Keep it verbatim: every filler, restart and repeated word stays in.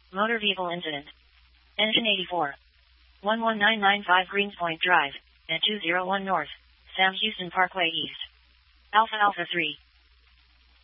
Motor vehicle incident. Engine eighty-four. one one nine nine five Greenspoint Drive, at two oh one North, Sam Houston Parkway East. Alpha Alpha three.